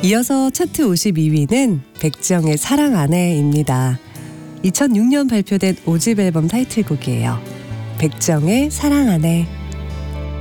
이어서 차트 52위는 백지영의 사랑 안해입니다. 2006년 발표된 5집 앨범 타이틀곡이에요. 백지영의 사랑 안해.